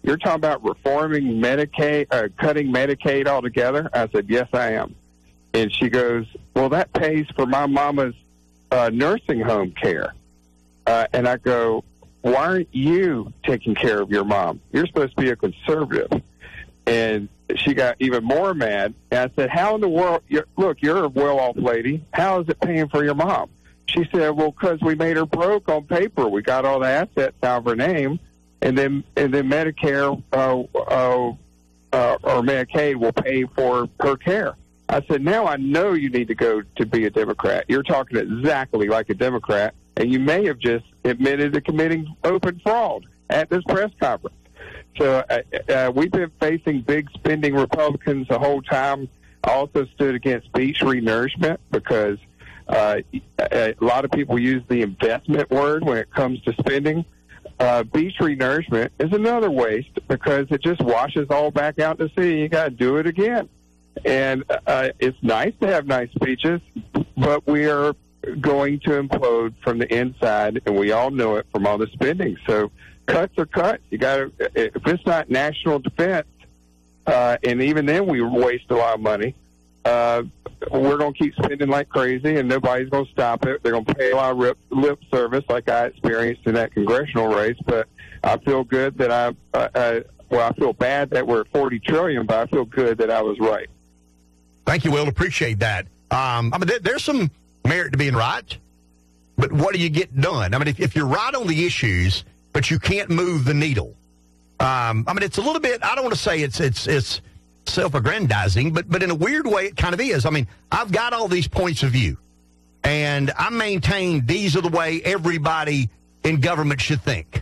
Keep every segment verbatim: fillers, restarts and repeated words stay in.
you're talking about reforming Medicaid, uh, cutting Medicaid altogether? I said, yes, I am. And she goes, well, that pays for my mama's uh, nursing home care. Uh, and I go, why aren't you taking care of your mom? You're supposed to be a conservative. And she got even more mad. And I said, how in the world, you're, look, you're a well-off lady. How is it paying for your mom? She said, well, because we made her broke on paper. We got all the assets out of her name. And then and then Medicare uh, uh, uh, or Medicaid will pay for her care. I said, now I know you need to go to be a Democrat. You're talking exactly like a Democrat, and you may have just admitted to committing open fraud at this press conference. So uh, uh, we've been facing big spending Republicans the whole time. I also stood against beach renourishment because uh, a lot of people use the investment word when it comes to spending. Uh, beach renourishment is another waste because it just washes all back out to sea. You got to do it again. And uh, it's nice to have nice beaches, but we are going to implode from the inside, and we all know it from all the spending. So cuts are cuts. You got to, if it's not national defense, uh, and even then we waste a lot of money, uh, we're going to keep spending like crazy, and nobody's going to stop it. They're going to pay a lot of lip, lip service like I experienced in that congressional race, but I feel good that I, uh, uh, well, I feel bad that we're at forty trillion dollars, but I feel good that I was right. Thank you, Will. Appreciate that. Um, I mean, there, there's some merit to being right, but what do you get done? I mean, if, if you're right on the issues, but you can't move the needle, um, I mean, it's a little bit, I don't want to say it's it's it's self-aggrandizing, but but in a weird way, it kind of is. I mean, I've got all these points of view, and I maintain these are the way everybody in government should think,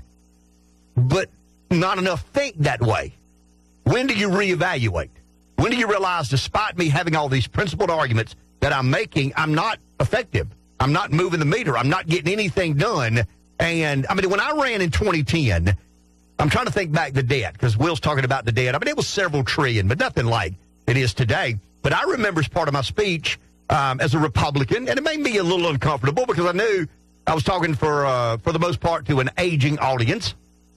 but not enough think that way. When do you reevaluate? When do you realize, despite me having all these principled arguments that I'm making, I'm not effective? I'm not moving the meter. I'm not getting anything done. And, I mean, when I ran in twenty ten, I'm trying to think back the debt, because Will's talking about the debt. I mean, it was several trillion, but nothing like it is today. But I remember as part of my speech um, as a Republican, and it made me a little uncomfortable because I knew I was talking for, uh, for the most part, to an aging audience.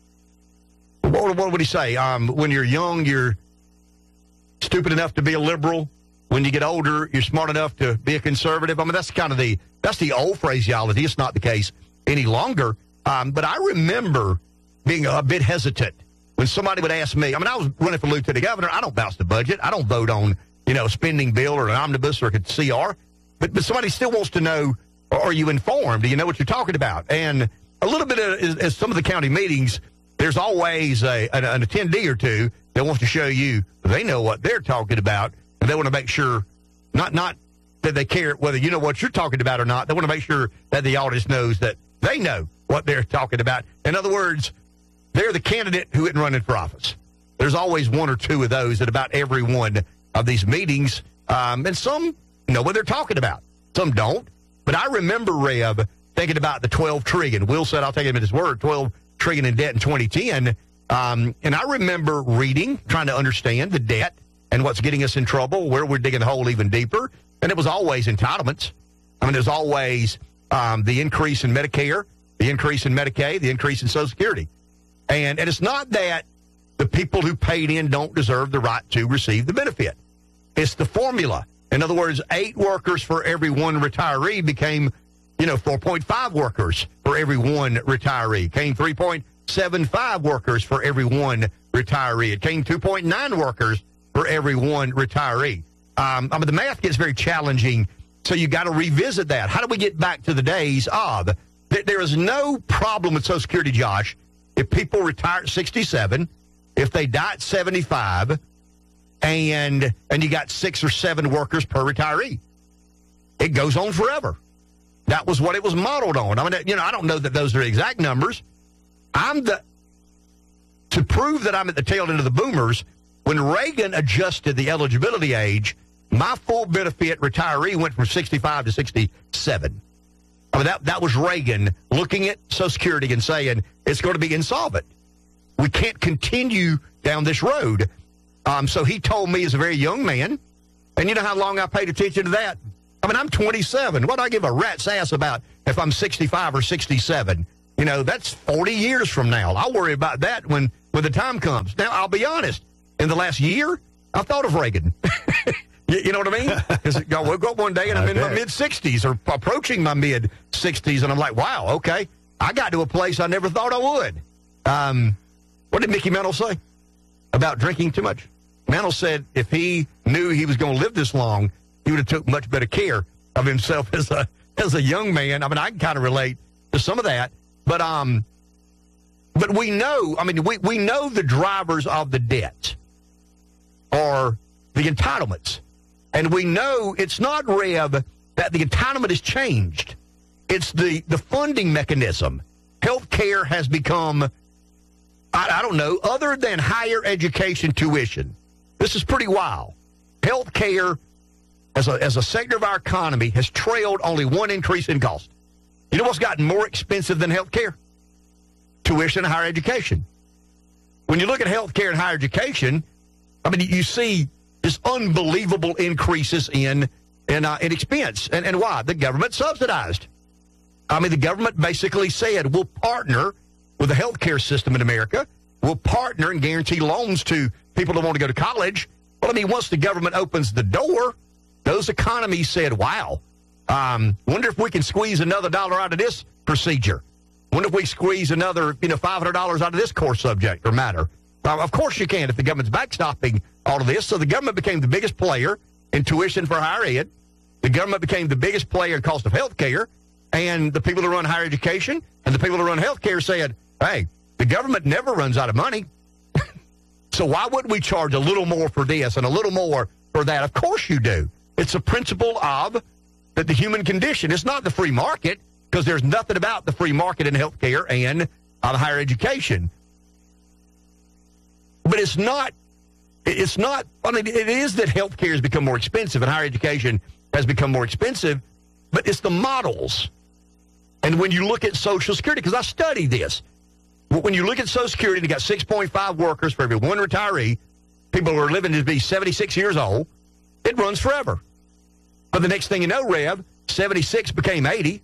What, what would he say? Um, when you're young, you're stupid enough to be a liberal. When you get older, you're smart enough to be a conservative. I mean, that's kind of the that's the old phraseology. It's not the case any longer. Um, but I remember being a bit hesitant when somebody would ask me. I mean, I was running for lieutenant governor. I don't bounce the budget. I don't vote on, you know, a spending bill or an omnibus or a C R. But, but somebody still wants to know, are you informed? Do you know what you're talking about? And a little bit of, as some of the county meetings, there's always a, an, an attendee or two that wants to show you they know what they're talking about, and they want to make sure, not not that they care whether you know what you're talking about or not. They want to make sure that the audience knows that they know what they're talking about. In other words, they're the candidate who isn't running for office. There's always one or two of those at about every one of these meetings, um, and some know what they're talking about. Some don't. But I remember, Rev, thinking about the twelve trillion dollars. Will said, I'll take him at his word, twelve trillion dollars in debt in twenty ten. Um, and I remember reading, trying to understand the debt and what's getting us in trouble, where we're digging the hole even deeper. And it was always entitlements. I mean, there's always um, the increase in Medicare, the increase in Medicaid, the increase in Social Security. And, and it's not that the people who paid in don't deserve the right to receive the benefit. It's the formula. In other words, eight workers for every one retiree became, you know, four point five workers for every one retiree. Came three point seven five workers for every one retiree. It came two point nine workers for every one retiree. Um, I mean, the math gets very challenging, so you got to revisit that. How do we get back to the days of? Th- there is no problem with Social Security, Josh, if people retire at sixty-seven, if they die at seventy-five, and and you got six or seven workers per retiree. It goes on forever. That was what it was modeled on. I mean, you know, I don't know that those are exact numbers. I'm the, to prove that I'm at the tail end of the boomers, when Reagan adjusted the eligibility age, my full benefit retiree went from sixty-five to sixty-seven. I mean, that, that was Reagan looking at Social Security and saying, it's going to be insolvent. We can't continue down this road. Um, so he told me as a very young man, and you know how long I paid attention to that? I mean, I'm twenty-seven. What do I give a rat's ass about if I'm sixty-five or sixty-seven? You know, that's forty years from now. I'll worry about that when when the time comes. Now, I'll be honest. In the last year, I've thought of Reagan. you, you know what I mean? Because I woke up one day and I'm in my mid-sixties or approaching my mid-sixties, and I'm like, wow, okay, I got to a place I never thought I would. Um, what did Mickey Mantle say about drinking too much? Mantle said if he knew he was going to live this long, he would have took much better care of himself as a as a young man. I mean, I can kind of relate to some of that, but um, but we know. I mean, we we know the drivers of the debt are the entitlements, and we know it's not, Rev, that the entitlement has changed. It's the the funding mechanism. Health care has become, I, I don't know, other than higher education tuition. This is pretty wild. Health care as a, as a sector of our economy has trailed only one increase in cost. You know what's gotten more expensive than health care? Tuition and higher education. When you look at health care and higher education, I mean, you see just unbelievable increases in in, uh, in expense. And, and why? The government subsidized. I mean, the government basically said, we'll partner with the health care system in America. We'll partner and guarantee loans to people that want to go to college. Well, I mean, once the government opens the door, those economies said, wow, um, wonder if we can squeeze another dollar out of this procedure. Wonder if we squeeze another, you know, five hundred dollars out of this core subject or matter. Uh, of course you can if the government's backstopping all of this. So the government became the biggest player in tuition for higher ed. The government became the biggest player in cost of health care. And the people who run higher education and the people who run health care said, hey, the government never runs out of money. So why wouldn't we charge a little more for this and a little more for that? Of course you do. It's a principle of that the human condition. It's not the free market, because there's nothing about the free market in health care and uh, higher education. But it's not, it's not, I mean, it is that health care has become more expensive and higher education has become more expensive, but it's the models. And when you look at Social Security, because I studied this, when you look at Social Security, you got six point five workers for every one retiree, people who are living to be seventy-six years old, it runs forever. But the next thing you know, Rev, seventy-six became eighty,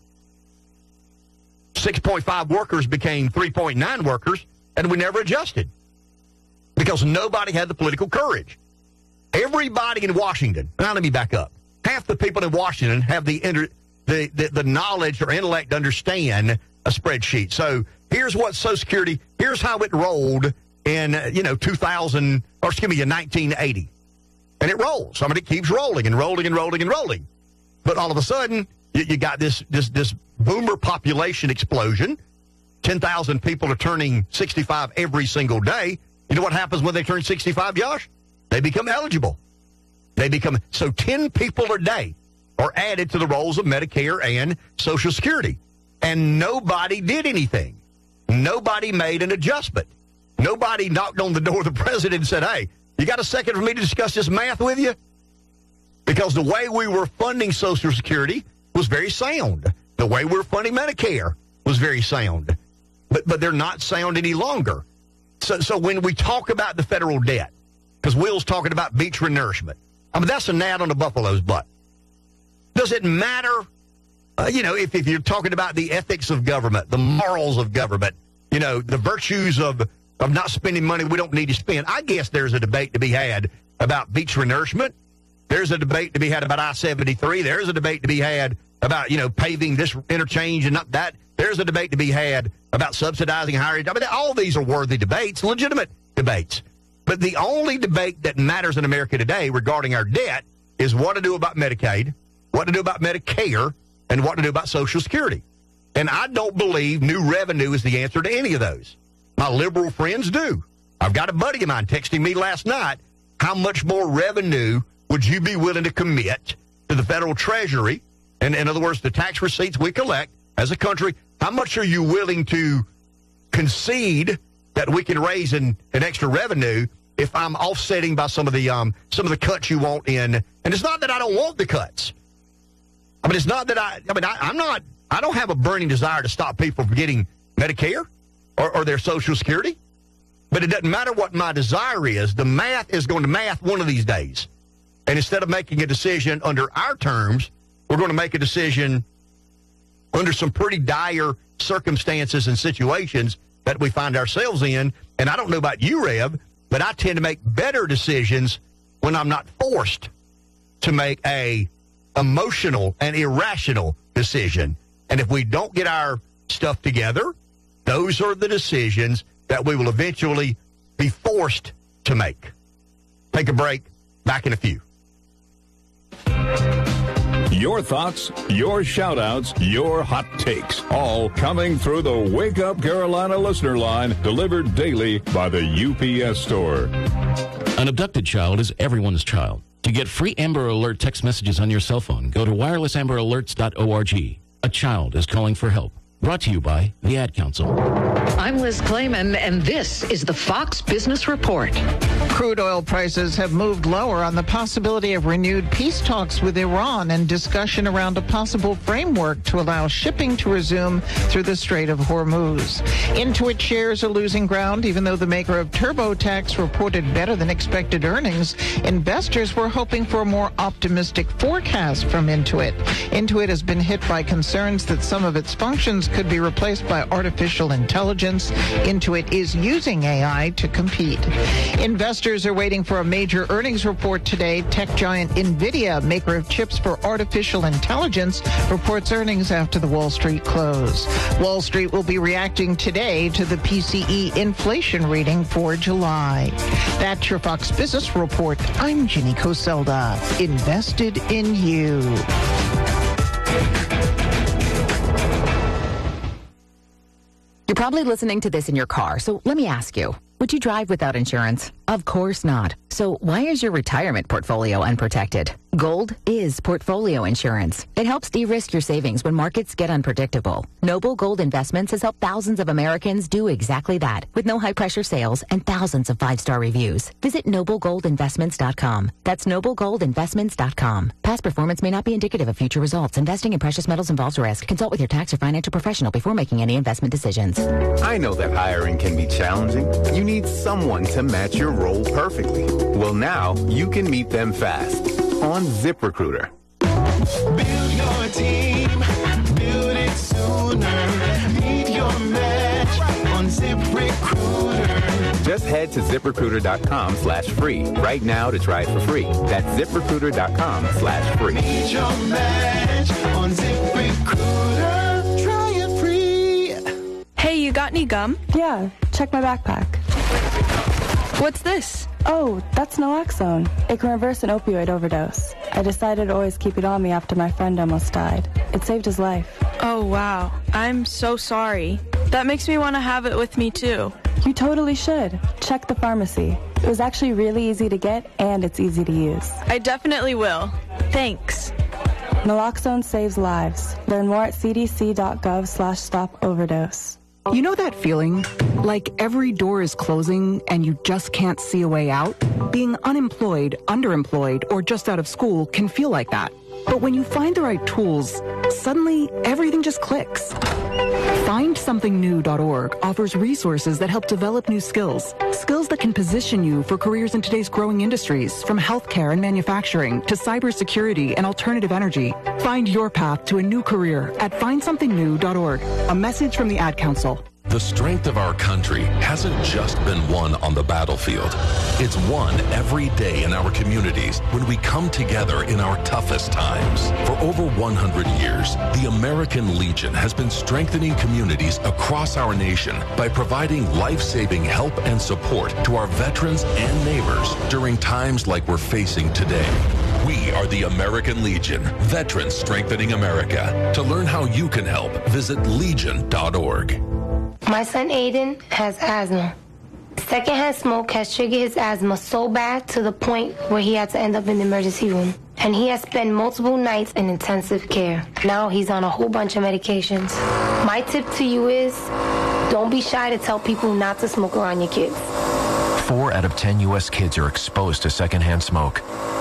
six point five workers became three point nine workers, and we never adjusted because nobody had the political courage. Everybody in Washington, now let me back up, half the people in Washington have the, inter, the, the, the knowledge or intellect to understand a spreadsheet. So here's what Social Security, here's how it rolled in, you know, two thousand, or excuse me, in nineteen eighty. And it rolls. I mean, it keeps rolling and rolling and rolling and rolling. But all of a sudden, you, you got this, this, this boomer population explosion. ten thousand people are turning sixty-five every single day. You know what happens when they turn sixty-five, Josh? They become eligible. They become, so ten people a day are added to the rolls of Medicare and Social Security. And nobody did anything. Nobody made an adjustment. Nobody knocked on the door of the president and said, hey, you got a second for me to discuss this math with you? Because the way we were funding Social Security was very sound. The way we were funding Medicare was very sound. But but they're not sound any longer. So, so when we talk about the federal debt, because Will's talking about beach renourishment, I mean, that's a gnat on the buffalo's butt. Does it matter, uh, you know, if, if you're talking about the ethics of government, the morals of government, you know, the virtues of, of not spending money we don't need to spend? I guess there's a debate to be had about beach renourishment. There's a debate to be had about I seventy-three. There's a debate to be had about, you know, paving this interchange and not that. There's a debate to be had about subsidizing higher ed. I mean, all these are worthy debates, legitimate debates. But the only debate that matters in America today regarding our debt is what to do about Medicaid, what to do about Medicare, and what to do about Social Security. And I don't believe new revenue is the answer to any of those. My liberal friends do. I've got a buddy of mine texting me last night, how much more revenue would you be willing to commit to the federal treasury? And in other words, the tax receipts we collect as a country, how much are you willing to concede that we can raise in, in extra revenue if I'm offsetting by some of the um, some of the cuts you want in? And it's not that I don't want the cuts. I mean, it's not that I, I mean, I, I'm not, I don't have a burning desire to stop people from getting Medicare or, or their Social Security. But it doesn't matter what my desire is. The math is going to math one of these days. And instead of making a decision under our terms, we're going to make a decision under some pretty dire circumstances and situations that we find ourselves in. And I don't know about you, Rev, but I tend to make better decisions when I'm not forced to make a emotional and irrational decision. And if we don't get our stuff together, those are the decisions that we will eventually be forced to make. Take a break. Back in a few. Your thoughts, your shout-outs, your hot takes, all coming through the Wake Up Carolina listener line, delivered daily by the U P S store. An abducted child is everyone's child. To get free Amber Alert text messages on your cell phone, go to wireless amber alerts dot org. A child is calling for help. Brought to you by the Ad Council. I'm Liz Clayman, and this is the Fox Business Report. Crude oil prices have moved lower on the possibility of renewed peace talks with Iran and discussion around a possible framework to allow shipping to resume through the Strait of Hormuz. Intuit shares are losing ground, even though the maker of TurboTax reported better than expected earnings. Investors were hoping for a more optimistic forecast from Intuit. Intuit has been hit by concerns that some of its functions could be replaced by artificial intelligence. Intuit is using A I to compete. Investors are waiting for a major earnings report today. Tech giant NVIDIA, maker of chips for artificial intelligence, reports earnings after the Wall Street close. Wall Street will be reacting today to the P C E inflation reading for July. That's your Fox Business Report. I'm Ginny Coselda. Invested in you. You're probably listening to this in your car, so let me ask you, would you drive without insurance? Of course not. So why is your retirement portfolio unprotected? Gold is portfolio insurance. It helps de-risk your savings when markets get unpredictable. Noble Gold Investments has helped thousands of Americans do exactly that, with no high-pressure sales and thousands of five-star reviews. Visit noble gold investments dot com. That's noble gold investments dot com. Past performance may not be indicative of future results. Investing in precious metals involves risk. Consult with your tax or financial professional before making any investment decisions. I know that hiring can be challenging. You need someone to match your role perfectly. Well, now you can meet them fast on ZipRecruiter. Build your team, build it sooner. Meet your match on ZipRecruiter. Just head to ZipRecruiter.com slash free right now to try it for free. That's ZipRecruiter.com slash free. Meet your match on ZipRecruiter. Try it free. Hey, you got any gum? Yeah, check my backpack. What's this? Oh, that's naloxone. It can reverse an opioid overdose. I decided to always keep it on me after my friend almost died. It saved his life. Oh, wow. I'm so sorry. That makes me want to have it with me, too. You totally should. Check the pharmacy. It was actually really easy to get, and it's easy to use. I definitely will. Thanks. Naloxone saves lives. Learn more at cdc.gov slash stop overdose. You know that feeling? Like every door is closing and you just can't see a way out? Being unemployed, underemployed, or just out of school can feel like that. But when you find the right tools, suddenly everything just clicks. find something new dot org offers resources that help develop new skills. Skills that can position you for careers in today's growing industries, from healthcare and manufacturing to cybersecurity and alternative energy. Find your path to a new career at find something new dot org. A message from the Ad Council. The strength of our country hasn't just been won on the battlefield. It's won every day in our communities when we come together in our toughest times. For over one hundred years, the American Legion has been strengthening communities across our nation by providing life-saving help and support to our veterans and neighbors during times like we're facing today. We are the American Legion, Veterans Strengthening America. To learn how you can help, visit legion dot org. My son Aiden has asthma. Secondhand smoke has triggered his asthma so bad to the point where he had to end up in the emergency room. And he has spent multiple nights in intensive care. Now he's on a whole bunch of medications. My tip to you is, don't be shy to tell people not to smoke around your kids. Four out of ten U S kids are exposed to secondhand smoke.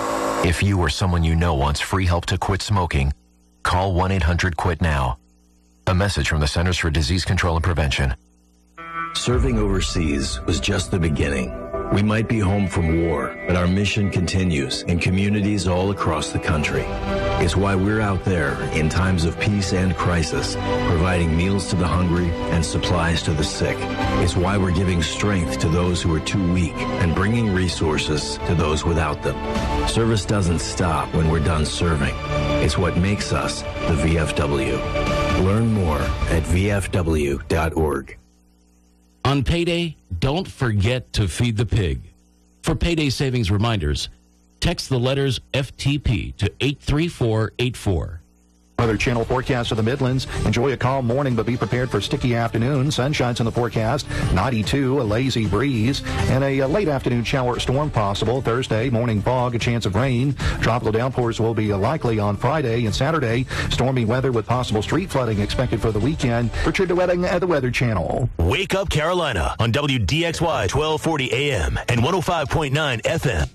If you or someone you know wants free help to quit smoking, call one eight hundred quit now. A message from the Centers for Disease Control and Prevention. Serving overseas was just the beginning. We might be home from war, but our mission continues in communities all across the country. It's why we're out there in times of peace and crisis, providing meals to the hungry and supplies to the sick. It's why we're giving strength to those who are too weak and bringing resources to those without them. Service doesn't stop when we're done serving. It's what makes us the V F W. Learn more at v f w dot org. On payday, don't forget to feed the pig. For payday savings reminders, text the letters F T P to eight three four eight four. Weather Channel forecast of the Midlands. Enjoy a calm morning, but be prepared for sticky afternoon. Sunshine's in the forecast. ninety-two, a lazy breeze, and a, a late afternoon shower or storm possible. Thursday, morning fog, a chance of rain. Tropical downpours will be likely on Friday and Saturday. Stormy weather with possible street flooding expected for the weekend. Richard DeWetting at the Weather Channel. Wake Up Carolina on W D X Y twelve forty A M and one oh five point nine F M.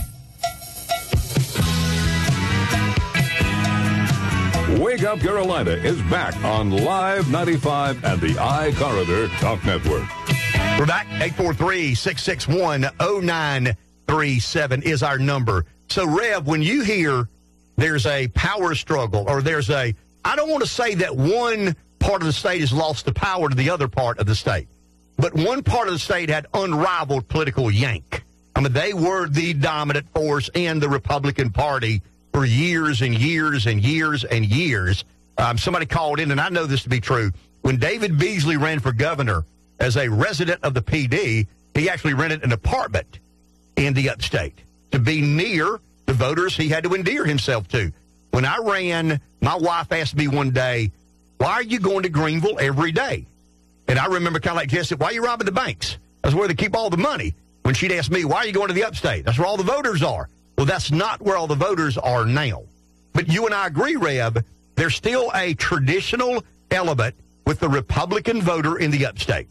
Wake Up Carolina is back on Live ninety-five and the iCorridor Talk Network. We're back. eight four three, six six one, oh nine three seven is our number. So, Rev, when you hear there's a power struggle or there's a, I don't want to say that one part of the state has lost the power to the other part of the state, but one part of the state had unrivaled political yank. I mean, they were the dominant force in the Republican Party for years and years and years and years. Um, somebody called in, and I know this to be true. When David Beasley ran for governor as a resident of the P D, he actually rented an apartment in the upstate to be near the voters he had to endear himself to. When I ran, my wife asked me one day, why are you going to Greenville every day? And I remember kind of like Jesse, why are you robbing the banks? That's where they keep all the money. When she'd ask me, why are you going to the upstate? That's where all the voters are. Well, that's not where all the voters are now. But you and I agree, Reb, there's still a traditional element with the Republican voter in the upstate.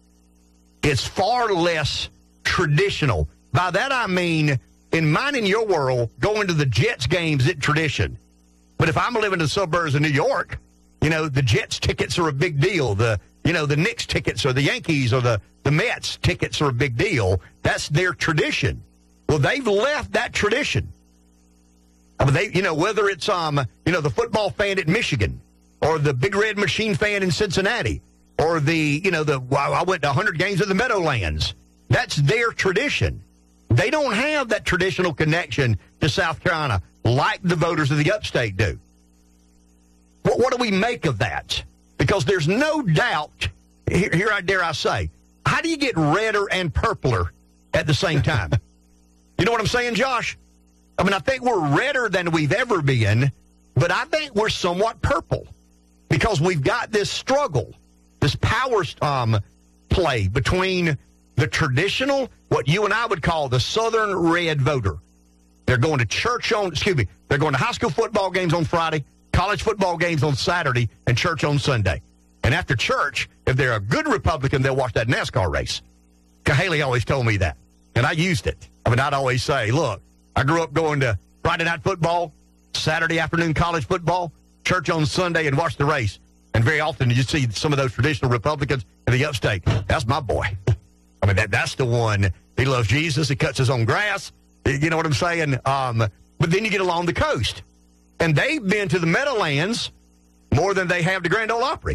It's far less traditional. By that I mean, in mine and your world, going to the Jets games is tradition. But if I'm living in the suburbs of New York, you know, the Jets tickets are a big deal. The, you know, the Knicks tickets or the Yankees or the, the Mets tickets are a big deal. That's their tradition. Well, they've left that tradition. I mean, they, you know, whether it's, um, you know, the football fan at Michigan or the Big Red Machine fan in Cincinnati or the, you know, the, well, I went to one hundred games at the Meadowlands. That's their tradition. They don't have that traditional connection to South Carolina like the voters of the upstate do. What, what do we make of that? Because there's no doubt, here, here I dare I say, how do you get redder and purpler at the same time? You know what I'm saying, Josh? I mean, I think we're redder than we've ever been, but I think we're somewhat purple because we've got this struggle, this power um, play between the traditional, what you and I would call the Southern red voter. They're going to church on, excuse me, they're going to high school football games on Friday, college football games on Saturday, and church on Sunday. And after church, if they're a good Republican, they'll watch that NASCAR race. Haley always told me that, and I used it. I mean, I'd always say, look, I grew up going to Friday night football, Saturday afternoon college football, church on Sunday, and watch the race. And very often you see some of those traditional Republicans in the upstate. That's my boy. I mean, that that's the one. He loves Jesus. He cuts his own grass. You know what I'm saying? Um, but then you get along the coast. And they've been to the Meadowlands more than they have to Grand Ole Opry.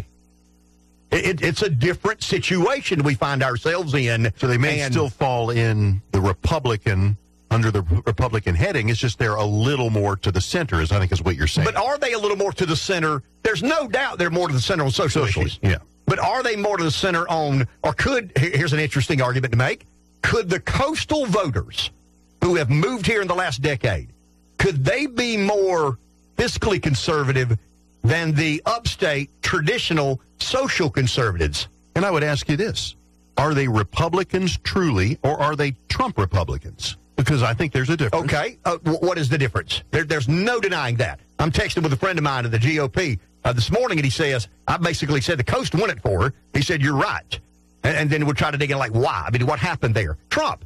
It, it, it's a different situation we find ourselves in. So they may and, still fall in the Republican, under the Republican heading. It's just they're a little more to the center, is I think is what you're saying. But are they a little more to the center? There's no doubt they're more to the center on social Socially, issues. yeah. But are they more to the center on, or could, here's an interesting argument to make, could the coastal voters who have moved here in the last decade, could they be more fiscally conservative than the upstate traditional social conservatives? And I would ask you this. Are they Republicans truly, or are they Trump Republicans? Because I think there's a difference. Okay. Uh, w- what is the difference? There, there's no denying that. I'm texting with a friend of mine in the G O P uh, this morning, and he says, I basically said the coast won it for her. He said, you're right. And, and then we'll try to dig in like, why? I mean, what happened there? Trump.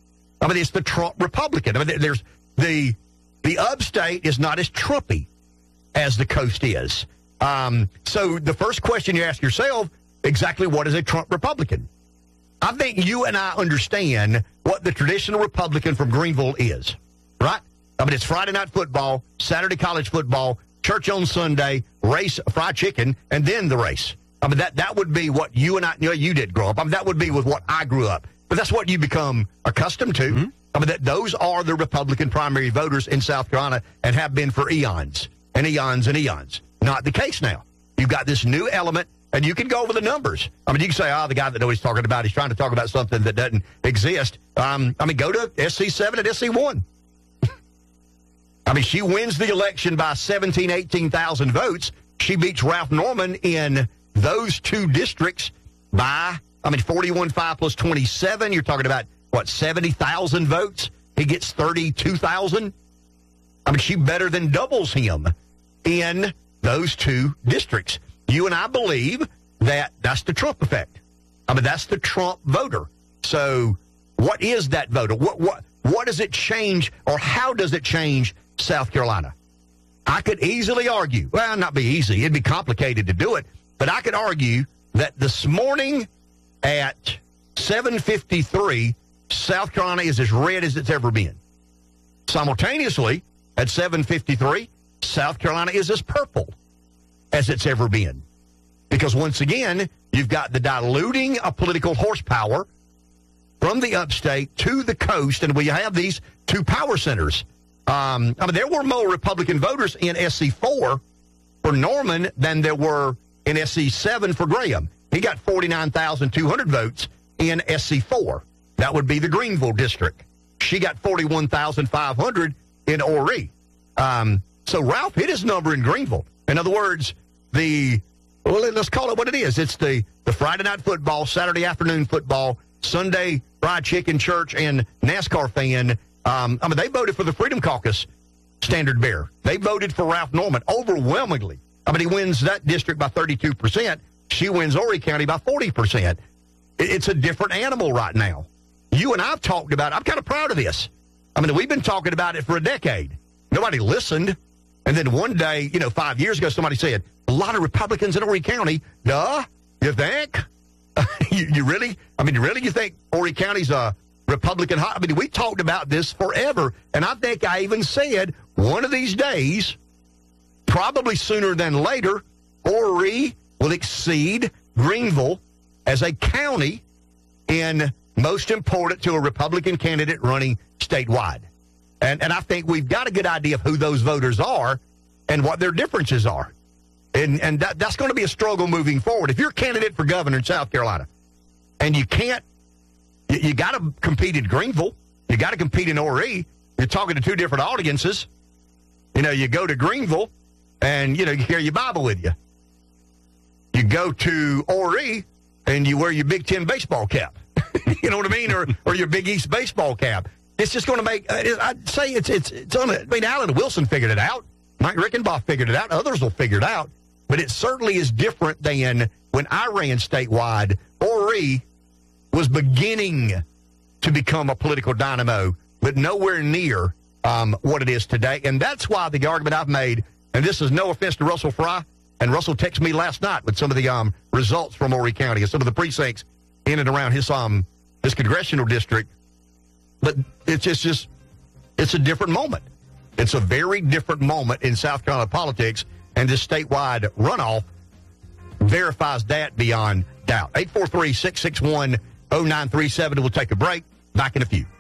I mean, it's the Trump Republican. I mean, there's the the upstate is not as Trumpy as the coast is. Um, so the first question you ask yourself, exactly what is a Trump Republican? I think you and I understand what the traditional Republican from Greenville is, right? I mean, it's Friday night football, Saturday college football, church on Sunday, race, fried chicken, and then the race. I mean, that, that would be what you and I, you know, you did grow up. I mean, that would be with what I grew up. But that's what you become accustomed to. Mm-hmm. I mean, that those are the Republican primary voters in South Carolina and have been for eons and eons and eons. Not the case now. You've got this new element. And you can go over the numbers. I mean, you can say, oh, the guy that nobody's talking about, he's trying to talk about something that doesn't exist. Um, I mean, go to S C seven and S C one. I mean, she wins the election by seventeen, eighteen thousand votes. She beats Ralph Norman in those two districts by, I mean, forty-one five plus twenty-seven. You're talking about, what, seventy thousand votes? He gets thirty-two thousand. I mean, she better than doubles him in those two districts. You and I believe that that's the Trump effect. I mean, that's the Trump voter. So what is that voter? What what what does it change, or how does it change South Carolina? I could easily argue, well, not be easy, it'd be complicated to do it, but I could argue that this morning at seven fifty-three, South Carolina is as red as it's ever been. Simultaneously, at seven fifty-three, South Carolina is as purple as it's ever been. Because once again, you've got the diluting of political horsepower from the upstate to the coast, and we have these two power centers. Um, I mean, there were more Republican voters in S C four for Norman than there were in S C seven for Graham. He got forty-nine thousand two hundred votes in S C four. That would be the Greenville district. She got forty-one thousand five hundred in Horry. Um, so Ralph hit his number in Greenville. In other words, the, well, let's call it what it is. It's the, the Friday night football, Saturday afternoon football, Sunday fried chicken, church, and NASCAR fan. Um, I mean, they voted for the Freedom Caucus standard bearer. They voted for Ralph Norman overwhelmingly. I mean, he wins that district by thirty-two percent. She wins Horry County by forty percent. It's a different animal right now. You and I have talked about it. I'm kind of proud of this. I mean, we've been talking about it for a decade. Nobody listened. And then one day, you know, five years ago, somebody said, a lot of Republicans in Horry County. Duh, you think? you, you really? I mean, really, you think Horry County's a Republican hot? I mean, we talked about this forever. And I think I even said one of these days, probably sooner than later, Horry will exceed Greenville as a county in most important to a Republican candidate running statewide. And and I think we've got a good idea of who those voters are and what their differences are. And and that, that's going to be a struggle moving forward. If you're a candidate for governor in South Carolina and you can't, you, you got to compete in Greenville, you got to compete in Horry, you're talking to two different audiences. You know, you go to Greenville and, you know, you carry your Bible with you. You go to Horry and you wear your Big Ten baseball cap. You know what I mean? Or or your Big East baseball cap. It's just going to make, uh, I'd say it's, it's, it's on it. I mean, Alan Wilson figured it out. Mike Rickenbach figured it out. Others will figure it out. But it certainly is different than when I ran statewide. Horry was beginning to become a political dynamo, but nowhere near um, what it is today. And that's why the argument I've made, and this is no offense to Russell Fry, and Russell texted me last night with some of the um, results from Horry County and some of the precincts in and around his um his congressional district. But it's just, just it's a different moment. It's a very different moment in South Carolina politics, and this statewide runoff verifies that beyond doubt. eight four three, six six one, oh nine three seven. We'll take a break. Back in a few.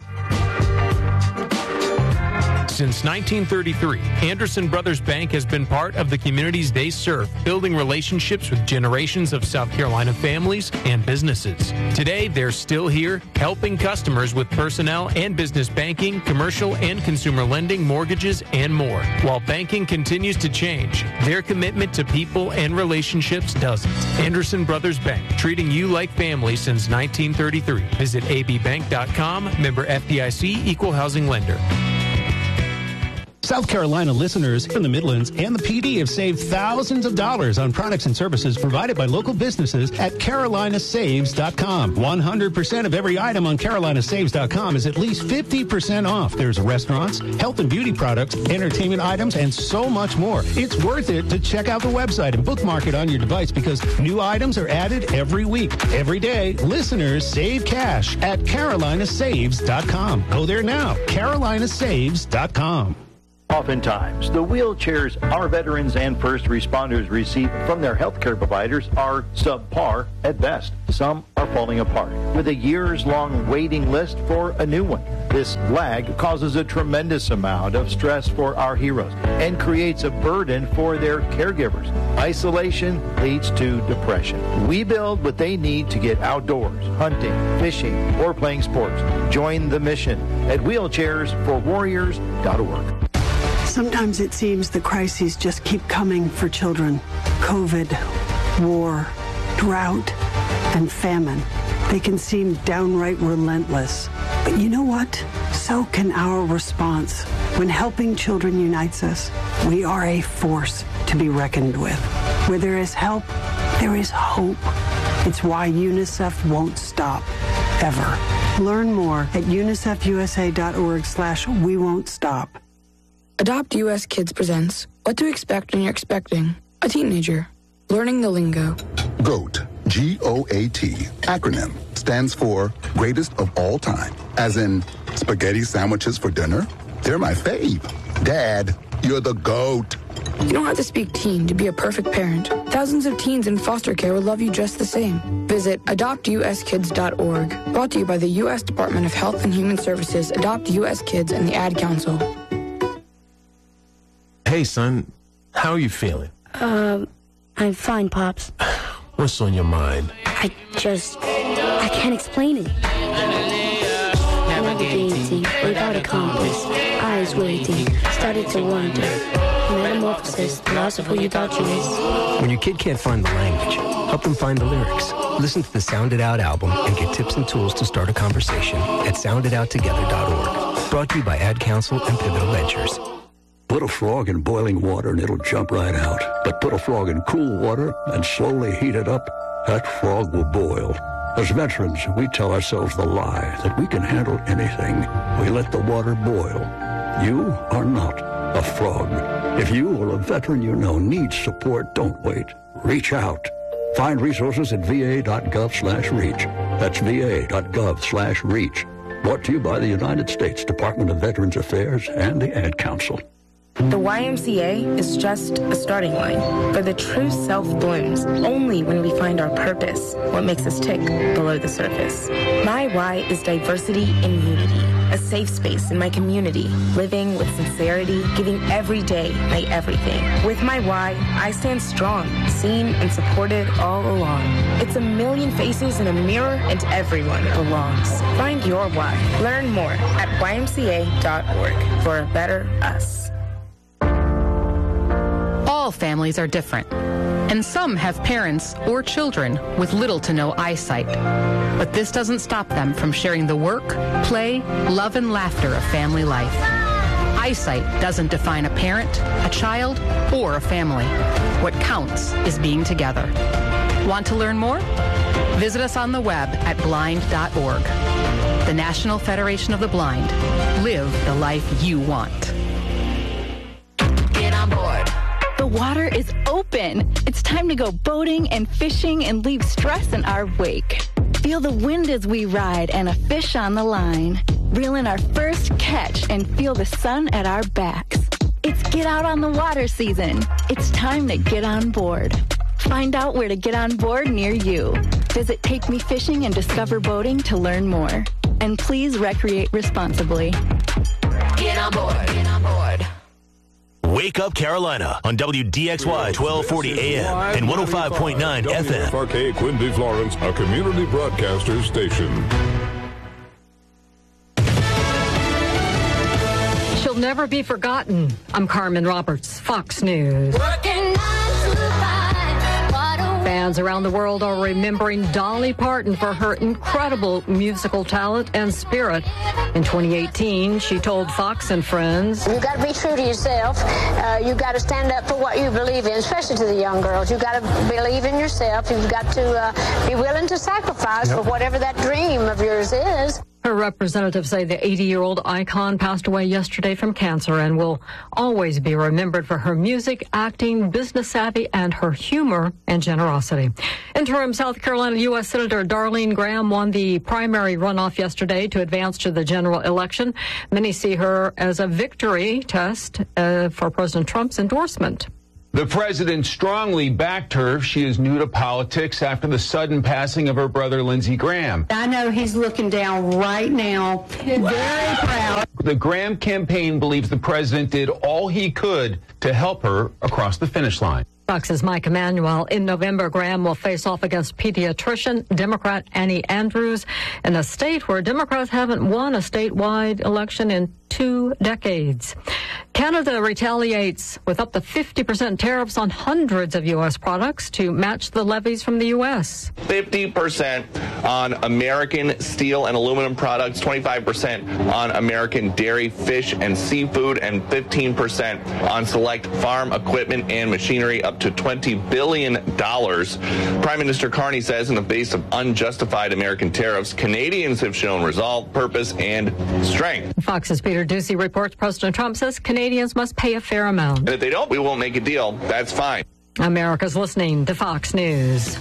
Since nineteen thirty-three, Anderson Brothers Bank has been part of the communities they serve, building relationships with generations of South Carolina families and businesses. Today, they're still here, helping customers with personnel and business banking, commercial and consumer lending, mortgages, and more. While banking continues to change, their commitment to people and relationships doesn't. Anderson Brothers Bank, treating you like family since nineteen thirty-three. Visit a b bank dot com, member F D I C, equal housing lender. South Carolina listeners in the Midlands and the P D have saved thousands of dollars on products and services provided by local businesses at Carolina Saves dot com. one hundred percent of every item on Carolina Saves dot com is at least fifty percent off. There's restaurants, health and beauty products, entertainment items, and so much more. It's worth it to check out the website and bookmark it on your device because new items are added every week. Every day, listeners save cash at Carolina Saves dot com. Go there now, Carolina Saves dot com. Oftentimes, the wheelchairs our veterans and first responders receive from their healthcare providers are subpar at best. Some are falling apart, with a years-long waiting list for a new one. This lag causes a tremendous amount of stress for our heroes and creates a burden for their caregivers. Isolation leads to depression. We build what they need to get outdoors, hunting, fishing, or playing sports. Join the mission at wheelchairs for warriors dot org. Sometimes it seems the crises just keep coming for children. COVID, war, drought, and famine. They can seem downright relentless. But you know what? So can our response. When helping children unites us, we are a force to be reckoned with. Where there is help, there is hope. It's why UNICEF won't stop, ever. Learn more at unicef u s a dot org slash we won't stop. Adopt U S Kids presents What to Expect When You're Expecting a Teenager. Learning the lingo. GOAT, G O A T, acronym, stands for Greatest of All Time. As in, spaghetti sandwiches for dinner? They're my fave. Dad, you're the GOAT. You don't have to speak teen to be a perfect parent. Thousands of teens in foster care will love you just the same. Visit adopt u s kids dot org. Brought to you by the U S Department of Health and Human Services, Adopt U S Kids, and the Ad Council. Hey, son, how are you feeling? Um, I'm fine, Pops. What's on your mind? I just, I can't explain it. Navigating without a compass, eyes waiting, started to wonder. Metamorphosis, the loss of who you thought you was. When your kid can't find the language, help them find the lyrics. Listen to the Sound It Out album and get tips and tools to start a conversation at sound it out together dot org. Brought to you by Ad Council and Pivotal Ventures. Put a frog in boiling water and it'll jump right out. But put a frog in cool water and slowly heat it up, that frog will boil. As veterans, we tell ourselves the lie that we can handle anything. We let the water boil. You are not a frog. If you or a veteran you know needs support, don't wait. Reach out. Find resources at v a dot gov slash reach. That's v a dot gov slash reach. Brought to you by the United States Department of Veterans Affairs and the Ad Council. The Y M C A is just a starting line, for the true self blooms only when we find our purpose, what makes us tick below the surface. My Y is diversity and unity, a safe space in my community, living with sincerity, giving every day my everything. With my Y, I stand strong, seen and supported all along. It's a million faces in a mirror and everyone belongs. Find your Y. Learn more at y m c a dot org for a better us. All families are different, and some have parents or children with little to no eyesight. But this doesn't stop them from sharing the work, play, love, and laughter of family life. Eyesight doesn't define a parent, a child, or a family. What counts is being together. Want to learn more? Visit us on the web at blind dot org. The National Federation of the Blind. Live the life you want. Get on board. The water is open. It's time to go boating and fishing and leave stress in our wake. Feel the wind as we ride and a fish on the line. Reel in our first catch and feel the sun at our backs. It's get out on the water season. It's time to get on board. Find out where to get on board near you. Visit Take Me Fishing and Discover Boating to learn more. And please recreate responsibly. Get on board. Get on board. Wake Up Carolina on W D X Y twelve forty A M and one oh five point nine F M. W F R K Quincy Florence, a community broadcaster station. She'll never be forgotten. I'm Carmen Roberts, Fox News. Working nine to five, what a Fans around the world are remembering Dolly Parton for her incredible musical talent and spirit. In twenty eighteen, she told Fox and Friends, You got to be true to yourself. Uh, you got to stand up for what you believe in, especially to the young girls. You got to believe in yourself. You've got to uh, be willing to sacrifice yep. for whatever that dream of yours is. Her representatives say the eighty-year-old icon passed away yesterday from cancer and will always be remembered for her music, acting, business savvy, and her humor and generosity. Interim South Carolina U S Senator Darlene Graham won the primary runoff yesterday to advance to the general election. Many see her as a victory test uh, for President Trump's endorsement. The president strongly backed her. She is new to politics after the sudden passing of her brother, Lindsey Graham. I know he's looking down right now, very proud. The Graham campaign believes the president did all he could to help her across the finish line. Fox's Mike Emanuel. In November, Graham will face off against pediatrician Democrat Annie Andrews in a state where Democrats haven't won a statewide election in two decades. Canada retaliates with up to fifty percent tariffs on hundreds of U S products to match the levies from the U S. fifty percent on American steel and aluminum products, twenty-five percent on American dairy, fish, and seafood, and fifteen percent on select farm equipment and machinery, up to twenty billion dollars. Prime Minister Carney says in the face of unjustified American tariffs, Canadians have shown resolve, purpose, and strength. Fox's Peter Ducey reports President Trump says Canadians must pay a fair amount. And if they don't, we won't make a deal. That's fine. America's listening to Fox News.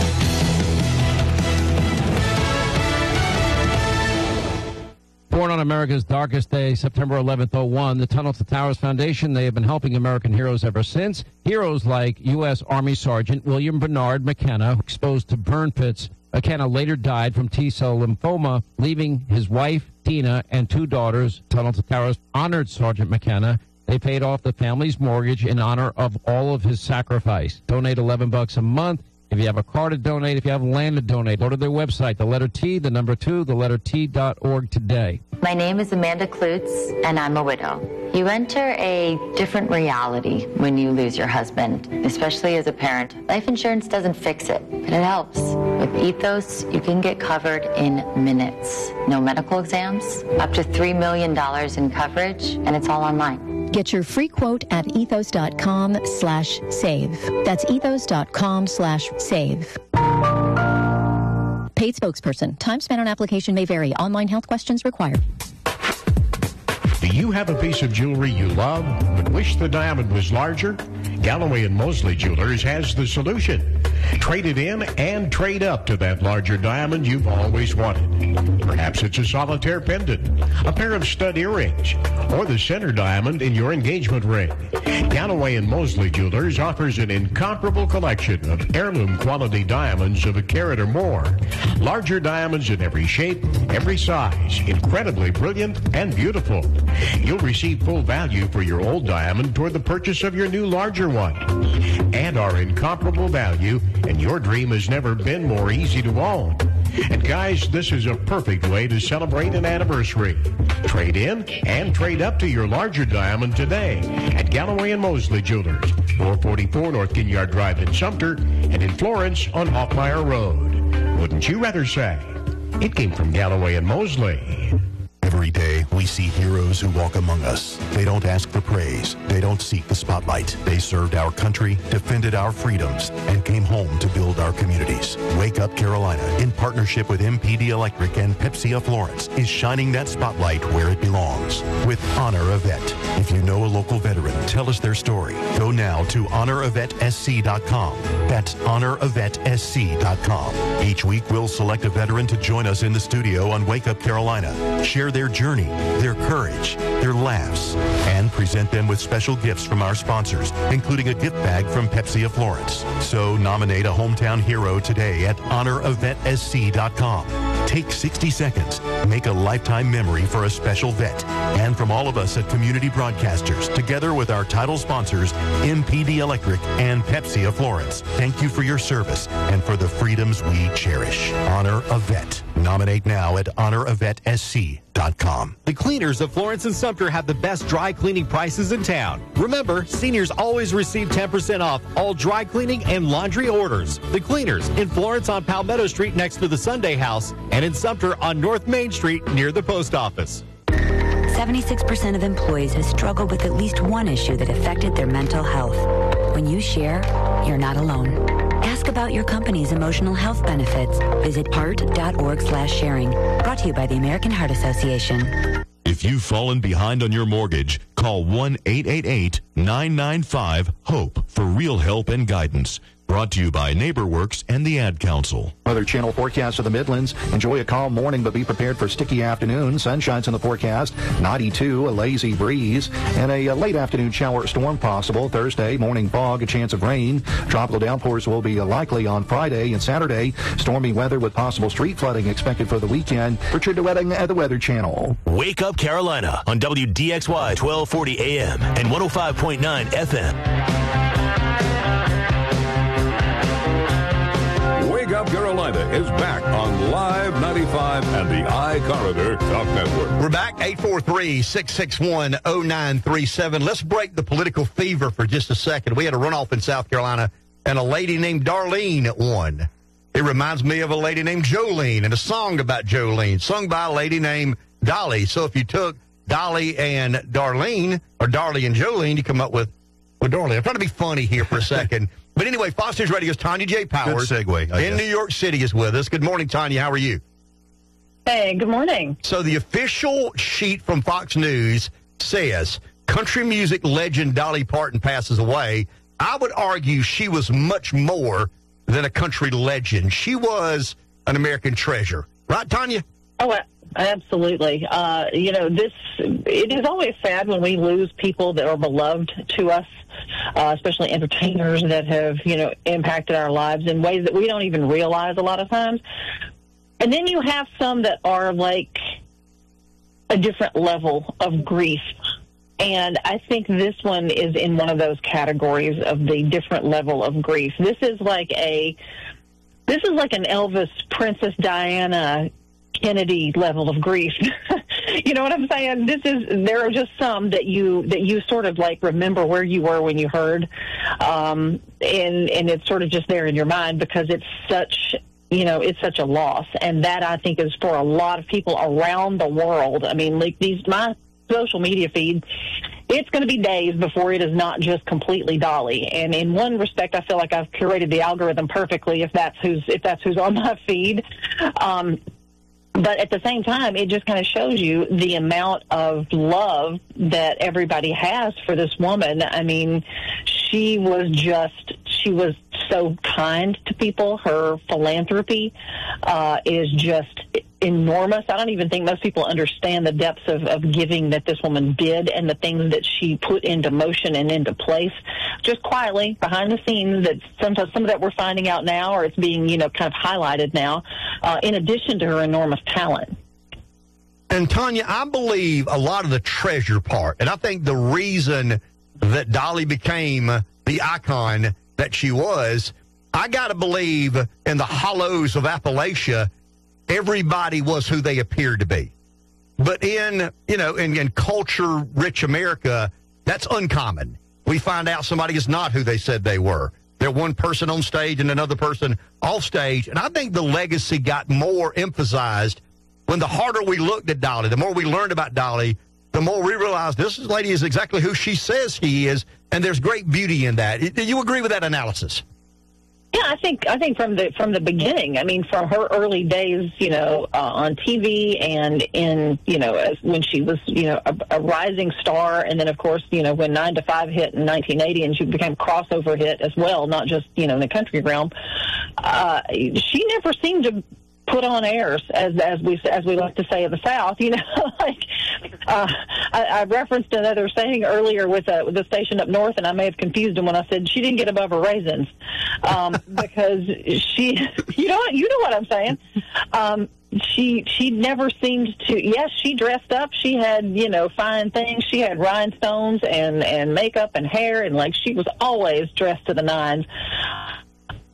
Born on America's darkest day, September eleventh, oh one, the Tunnel to Towers Foundation, they have been helping American heroes ever since. Heroes like U S. Army Sergeant William Bernard McKenna, exposed to burn pits. McKenna later died from T-cell lymphoma, leaving his wife, Tina, and two daughters. Tunnel to Towers honored Sergeant McKenna. They paid off the family's mortgage in honor of all of his sacrifice. Donate eleven bucks a month. If you have a car to donate, if you have land to donate, go to their website, the letter T, the number two, the letter T dot org today. My name is Amanda Klutz, and I'm a widow. You enter a different reality when you lose your husband, especially as a parent. Life insurance doesn't fix it, but it helps. With Ethos, you can get covered in minutes. No medical exams, up to three million dollars in coverage, and it's all online. Get your free quote at ethos.com slash save. That's ethos.com slash save. Paid spokesperson. Time spent on application may vary. Online health questions required. Do you have a piece of jewelry you love but wish the diamond was larger? Galloway and Mosley Jewelers has the solution. Trade it in and trade up to that larger diamond you've always wanted. Perhaps it's a solitaire pendant, a pair of stud earrings, or the center diamond in your engagement ring. Galloway and Mosley Jewelers offers an incomparable collection of heirloom quality diamonds of a carat or more. Larger diamonds in every shape, every size, incredibly brilliant and beautiful. You'll receive full value for your old diamond toward the purchase of your new larger one. And our incomparable value, and your dream has never been more easy to own. And guys, this is a perfect way to celebrate an anniversary. Trade in and trade up to your larger diamond today at Galloway and Mosley Jewelers, four forty-four North Ginyard Drive in Sumter, and in Florence on Hoffmeyer Road. Wouldn't you rather say it came from Galloway and Mosley? Every day, we see heroes who walk among us. They don't ask for praise. They don't seek the spotlight. They served our country, defended our freedoms, and came home to build our communities. Wake Up Carolina, in partnership with M P D Electric and Pepsi of Florence, is shining that spotlight where it belongs with Honor a Vet. If you know a local veteran, tell us their story. Go now to honor a vet s c dot com. That's honor a vet s c dot com. Each week, we'll select a veteran to join us in the studio on Wake Up Carolina. Share their journey, their courage, their laughs, and present them with special gifts from our sponsors, including a gift bag from Pepsi of Florence. So nominate a hometown hero today at honor a vet s c dot com. Take sixty seconds. Make a lifetime memory for a special vet. And from all of us at Community Broadcasters, together with our title sponsors, M P D Electric and Pepsi of Florence, thank you for your service and for the freedoms we cherish. Honor a Vet. Nominate now at honor a vet s c dot com. The cleaners of Florence and Sumter have the best dry cleaning prices in town. Remember, seniors always receive ten percent off all dry cleaning and laundry orders. The cleaners in Florence on Palmetto Street next to the Sunday House and in Sumter on North Main Street near the post office. seventy-six percent of employees have struggled with at least one issue that affected their mental health. When you share, you're not alone. Ask about your company's emotional health benefits. Visit heart dot org slash sharing. Brought to you by the American Heart Association. If you've fallen behind on your mortgage, call one eight eight eight, nine nine five, HOPE for real help and guidance. Brought to you by NeighborWorks and the Ad Council. Weather Channel forecast of the Midlands. Enjoy a calm morning, but be prepared for sticky afternoon. Sunshine's in the forecast. ninety-two, a lazy breeze, and a, a late afternoon shower or storm possible. Thursday, morning fog, a chance of rain. Tropical downpours will be likely on Friday and Saturday. Stormy weather with possible street flooding expected for the weekend. Richard DeWetting at the Weather Channel. Wake Up Carolina on W D X Y twelve forty A M and one oh five point nine F M. Wake Up Carolina is back on Live ninety-five and the iCorridor Talk Network. We're back, eight four three, six six one, oh nine three seven. Let's break the political fever for just a second. We had a runoff in South Carolina, and a lady named Darlene won. It reminds me of a lady named Jolene and a song about Jolene, sung by a lady named Dolly. So if you took Dolly and Darlene, or Darly and Jolene, you come up with, with Darlene. I'm trying to be funny here for a second. But anyway, Fox News Radio's Tanya J. Powers Good segue, I in guess. New York City is with us. Good morning, Tanya. How are you? Hey, good morning. So the official sheet from Fox News says country music legend Dolly Parton passes away. I would argue she was much more than a country legend. She was an American treasure. Right, Tanya? Oh, absolutely. Uh, you know, this, it is always sad when we lose people that are beloved to us, uh, especially entertainers that have, you know, impacted our lives in ways that we don't even realize a lot of times. And then you have some that are like a different level of grief. And I think this one is in one of those categories of the different level of grief. This is like a, this is like an Elvis, Princess Diana, Kennedy level of grief. You know what I'm saying? This is, there are just some that you, that you sort of like remember where you were when you heard. Um, and, and it's sort of just there in your mind because it's such, you know, it's such a loss. And that I think is for a lot of people around the world. I mean, like these, my social media feed, it's going to be days before it is not just completely Dolly. And in one respect, I feel like I've curated the algorithm perfectly if that's who's, if that's who's on my feed. Um, But at the same time, it just kind of shows you the amount of love that everybody has for this woman. I mean, she was just, she was so kind to people. Her philanthropy uh, is just enormous. I don't even think most people understand the depths of, of giving that this woman did and the things that she put into motion and into place just quietly behind the scenes that sometimes some of that we're finding out now or it's being, you know, kind of highlighted now, uh, in addition to her enormous talent. And Tanya, I believe a lot of the treasure part, and I think the reason that Dolly became the icon that she was, I got to believe in the hollows of Appalachia, everybody was who they appeared to be. But in, you know, in, in culture-rich America, that's uncommon. We find out somebody is not who they said they were. They're one person on stage and another person off stage. And I think the legacy got more emphasized when the harder we looked at Dolly, the more we learned about Dolly, the more we realized this lady is exactly who she says she is, and there's great beauty in that. Do you agree with that analysis? Yeah, I think I think from the from the beginning. I mean, from her early days, you know, uh, on T V and in, you know, as when she was, you know, a, a rising star, and then of course, you know, when Nine to Five hit in nineteen eighty, and she became a crossover hit as well, not just, you know, in the country realm. Uh, she never seemed to put on airs, as as we as we like to say in the South, you know. like uh, I, I referenced another saying earlier with a with a station up north, and I may have confused him when I said she didn't get above her raisins, um, because she, you know what, you know what I'm saying. Um, she she never seemed to. Yes, she dressed up. She had, you know, fine things. She had rhinestones and and makeup and hair, and like she was always dressed to the nines.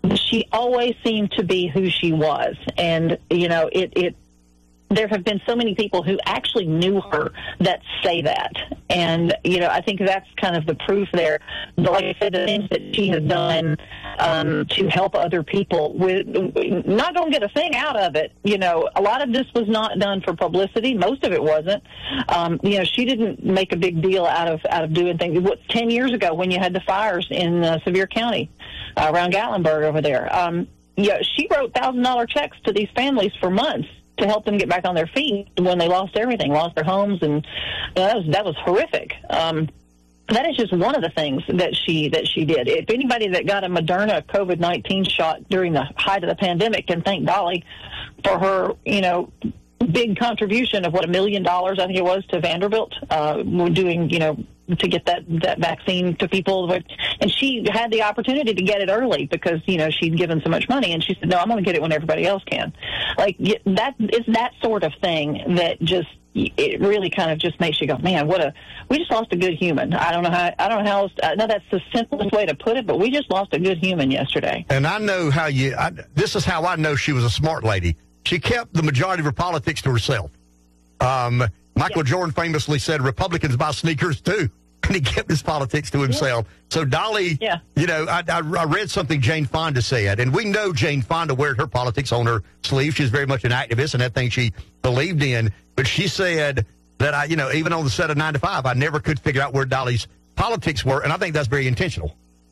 she always seemed to be who she was. And, you know, it, it there have been so many people who actually knew her that say that. And, you know, I think that's kind of the proof there. Like I said, the things that she has done um, to help other people, with not going to get a thing out of it. You know, a lot of this was not done for publicity. Most of it wasn't. Um, you know, she didn't make a big deal out of out of doing things. What, ten years ago when you had the fires in uh, Sevier County uh, around Gatlinburg over there, um, yeah, she wrote one thousand dollars checks to these families for months to help them get back on their feet when they lost everything, lost their homes, and you know, that was that was horrific. Um, that is just one of the things that she that she did. If anybody that got a Moderna COVID nineteen shot during the height of the pandemic can thank Dolly for her, you know, big contribution of what a million dollars I think it was to Vanderbilt, uh, doing you know. to get that, that vaccine to people. And she had the opportunity to get it early because, you know, she'd given so much money. And she said, no, I'm going to get it when everybody else can. Like, that is that sort of thing that just, it really kind of just makes you go, man, what a, we just lost a good human. I don't know how, I don't know how else, I know that's the simplest way to put it, but we just lost a good human yesterday. And I know how you, I, this is how I know she was a smart lady. She kept the majority of her politics to herself. Um, Michael yeah. Jordan famously said Republicans buy sneakers too, and he kept his politics to himself. Yeah. So Dolly, yeah. you know, I, I, I read something Jane Fonda said, and we know Jane Fonda wears her politics on her sleeve. She's very much an activist, and that thing she believed in. But she said that, I, you know, even on the set of nine to five, I never could figure out where Dolly's politics were, and I think that's very intentional.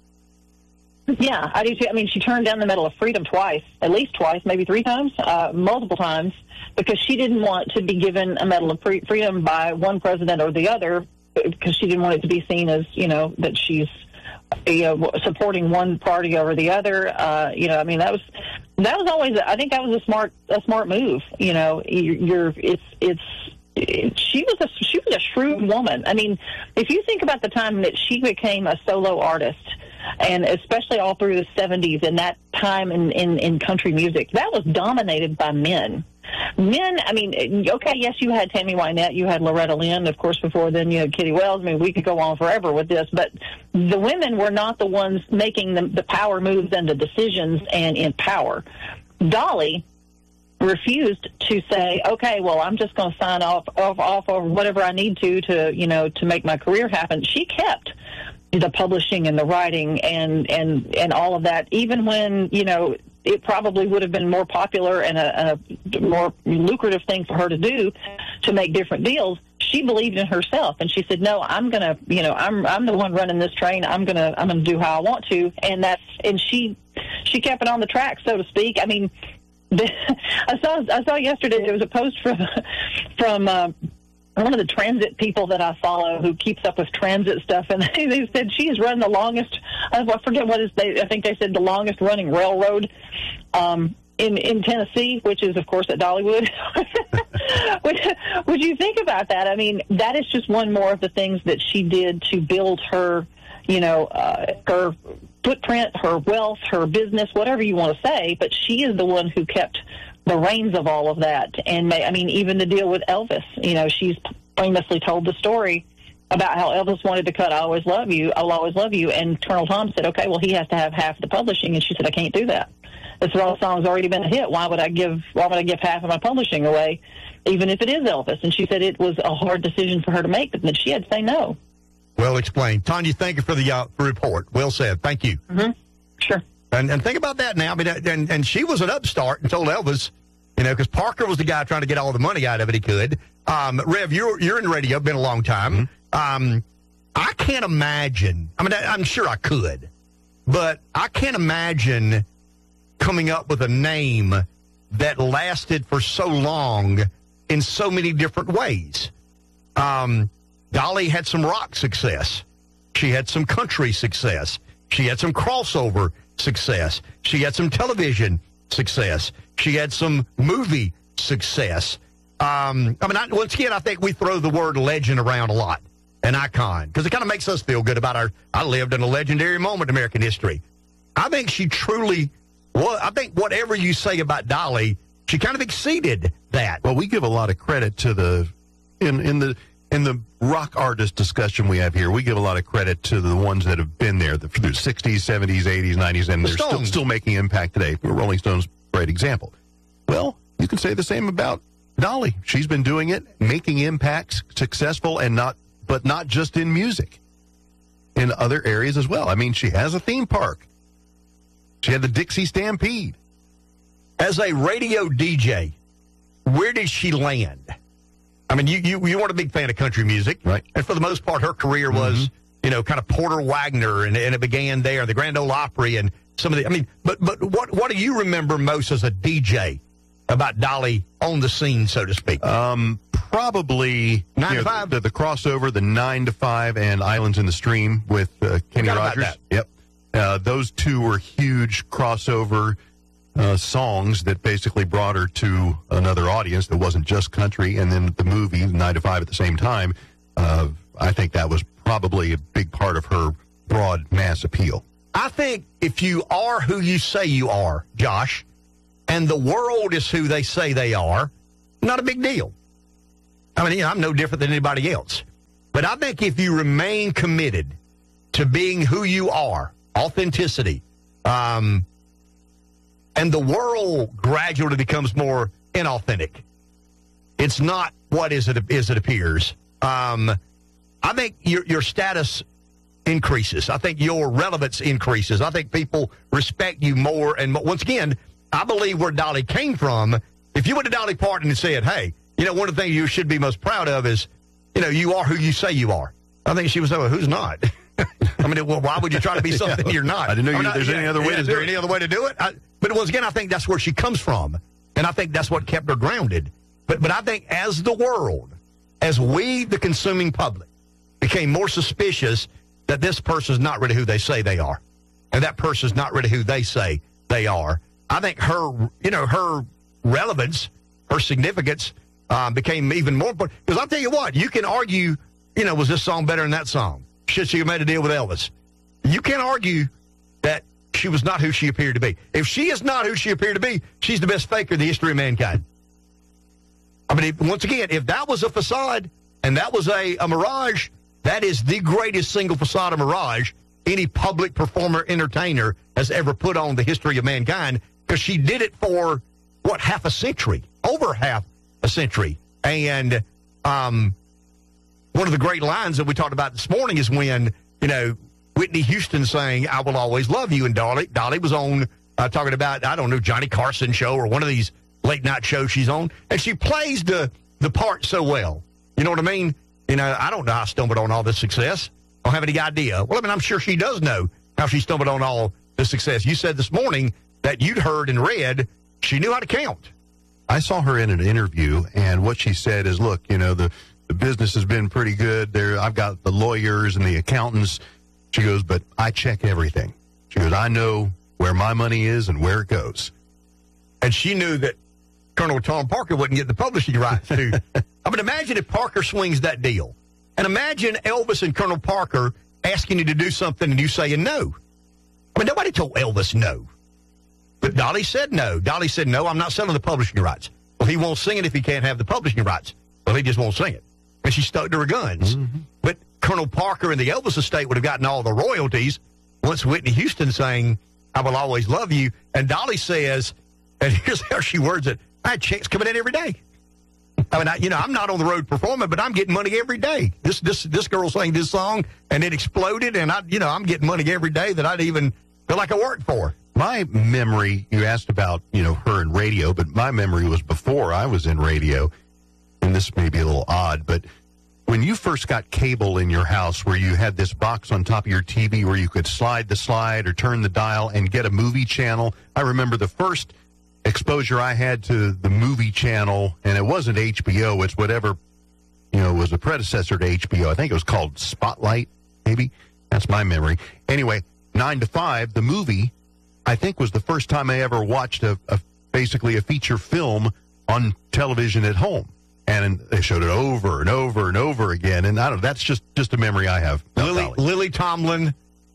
Yeah, I do too. I mean, she turned down the Medal of Freedom twice, at least twice, maybe three times, uh, multiple times, because she didn't want to be given a Medal of Freedom by one president or the other, because she didn't want it to be seen as, you know, that she's, you know, supporting one party over the other. Uh, you know, I mean, that was that was always, I think that was a smart a smart move. You know, you're, you're it's it's. It, she was a she was a shrewd woman. I mean, if you think about the time that she became a solo artist, and especially all through the seventies and that time in, in, in country music, that was dominated by men. Men, I mean, okay, yes, you had Tammy Wynette, you had Loretta Lynn, of course, before then you had Kitty Wells. I mean, we could go on forever with this, but the women were not the ones making the, the power moves and the decisions and in power. Dolly refused to say, okay, well, I'm just going to sign off, off, off or whatever I need to, to, you know, to make my career happen. She kept the publishing and the writing and, and, and all of that, even when, you know, it probably would have been more popular and a, a more lucrative thing for her to do to make different deals. She believed in herself, and she said, no, I'm going to, you know, I'm, I'm the one running this train. I'm going to, I'm going to do how I want to. And that's, and she, she kept it on the track, so to speak. I mean, I saw, I saw yesterday, there was a post from, from, uh, one of the transit people that I follow who keeps up with transit stuff, and they, they said she has run the longest, I forget what is, they, I think they said the longest running railroad um, in, in Tennessee, which is, of course, at Dollywood. would, would you think about that? I mean, that is just one more of the things that she did to build her, you know, uh, her footprint, her wealth, her business, whatever you want to say, but she is the one who kept the reins of all of that. And I mean, even the deal with Elvis, you know, she's famously told the story about how Elvis wanted to cut I Always Love You, I'll Always Love You. And Colonel Tom said, okay, well, he has to have half the publishing. And she said, I can't do that. This song's already been a hit. Why would I give, why would I give half of my publishing away, even if it is Elvis? And she said it was a hard decision for her to make, but then she had to say no. Well explained. Tanya, thank you for the uh, report. Well said. Thank you. Mm-hmm. Sure. And, and think about that now. I mean, and, and she was an upstart and told Elvis, you know, because Parker was the guy trying to get all the money out of it he could. Um, Rev, you're you're in radio, been a long time. Mm-hmm. Um, I can't imagine. I mean, I, I'm sure I could, but I can't imagine coming up with a name that lasted for so long in so many different ways. Um, Dolly had some rock success. She had some country success. She had some crossover success. She had some television success. She had some movie success. Um, I mean, I, once again, I think we throw the word legend around a lot, an icon, because it kind of makes us feel good about our, I lived in a legendary moment in American history. I think she truly, well, I think whatever you say about Dolly, she kind of exceeded that. Well, we give a lot of credit to the, in, in the, in the rock artist discussion we have here, we give a lot of credit to the ones that have been there the, the sixties, seventies, eighties, nineties, and The they're still, Stones. still making impact today. Rolling Stones, great example. Well, you can say the same about Dolly. She's been doing it, making impacts, successful, and not, but not just in music, in other areas as well. I mean, she has a theme park. She had the Dixie Stampede. As a radio D J, where did she land? I mean, you, you you weren't a big fan of country music, right? And for the most part, her career was, Mm-hmm. you know, kind of Porter Wagner, and, and it began there, the Grand Ole Opry, and some of the. I mean, but but what what do you remember most as a D J about Dolly on the scene, so to speak? Um, probably Nine you to know, five? The, the crossover, the nine to five, and Islands in the Stream with uh, Kenny Forgot about Rogers. that. Yep, uh, those two were huge crossover uh, songs that basically brought her to another audience that wasn't just country. And then the movie Nine to Five at the same time. Uh, I think that was probably a big part of her broad mass appeal. I think if you are who you say you are, Josh, and the world is who they say they are, not a big deal. I mean, you know, I'm no different than anybody else. But I think if you remain committed to being who you are, authenticity, um, and the world gradually becomes more inauthentic, it's not what is it, is it appears. Um, I think your your status increases. I think your relevance increases. I think people respect you more and more. Once again, I believe where Dolly came from. If you went to Dolly Parton and said, hey, you know, one of the things you should be most proud of is, you know, you are who you say you are. I think she was saying, well, who's not? I mean, well, why would you try to be something Yeah. you're not? I didn't know I'm you- not- there's any other way yeah, to is do there it. any other way to do it? I, but once again, I think that's where she comes from. And I think that's what kept her grounded. But but I think as the world, as we, the consuming public, became more suspicious that this person's not really who they say they are, and that person's not really who they say they are, I think her, you know, her relevance, her significance um, became even more important. Because I'll tell you what, you can argue, you know, was this song better than that song? Should she have made a deal with Elvis? You can't argue that she was not who she appeared to be. If she is not who she appeared to be, she's the best faker in the history of mankind. I mean, if, once again, if that was a facade and that was a, a mirage, that is the greatest single facade of mirage any public performer entertainer has ever put on the history of mankind, because she did it for, what, half a century, over half a century. And um, one of the great lines that we talked about this morning is when, you know, Whitney Houston saying, I will always love you. And Dolly, Dolly was on uh, talking about, I don't know, Johnny Carson show or one of these late night shows she's on. And she plays the, the part so well. You know what I mean? You know, I don't know how I stumbled on all this success. I don't have any idea. Well, I mean, I'm sure she does know how she stumbled on all this success. You said this morning that you'd heard and read she knew how to count. I saw her in an interview, and what she said is, look, you know, the, the business has been pretty good. There, I've got the lawyers and the accountants. She goes, but I check everything. She goes, I know where my money is and where it goes. And she knew that Colonel Tom Parker wouldn't get the publishing rights to. I mean, imagine if Parker swings that deal. And imagine Elvis and Colonel Parker asking you to do something and you saying no. I mean, nobody told Elvis no. But Dolly said no. Dolly said, no, I'm not selling the publishing rights. Well, he won't sing it if he can't have the publishing rights. Well, he just won't sing it. And she stuck to her guns. Mm-hmm. But Colonel Parker and the Elvis estate would have gotten all the royalties once Whitney Houston sang, I will always love you. And Dolly says, and here's how she words it, I had checks coming in every day. I mean, I, you know, I'm not on the road performing, but I'm getting money every day. This this this girl sang this song, and it exploded, and I, you know, I'm getting money every day that I'd even feel like I worked for. My memory, you asked about, you know, her in radio, but my memory was before I was in radio, and this may be a little odd, but when you first got cable in your house where you had this box on top of your T V where you could slide the slide or turn the dial and get a movie channel, I remember the first exposure I had to the movie channel, and it wasn't H B O, it's whatever, you know, was a predecessor to H B O. I think it was called Spotlight, maybe. That's my memory. Anyway, nine to five, the movie, I think was the first time I ever watched a, a basically a feature film on television at home. And they showed it over and over and over again. And I don't know, that's just, just a memory I have. Lily, Lily Tomlin,